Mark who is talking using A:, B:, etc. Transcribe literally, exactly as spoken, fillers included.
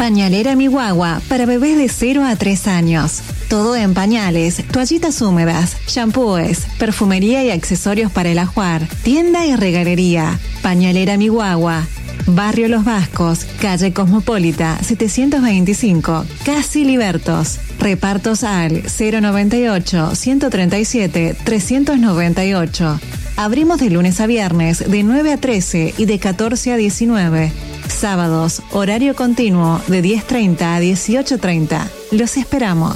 A: Pañalera Mi Guagua para bebés de cero a tres años. Todo en pañales, toallitas húmedas, shampoos, perfumería y accesorios para el ajuar, tienda y regalería. Pañalera Mi Guagua. Barrio Los Vascos, calle Cosmopolita, setecientos veinticinco, Casi Libertos. Repartos al cero noventa y ocho, ciento treinta y siete, trescientos noventa y ocho. Abrimos de lunes a viernes de nueve a trece y de catorce a diecinueve. Sábados, horario continuo de diez treinta a dieciocho treinta. Los esperamos.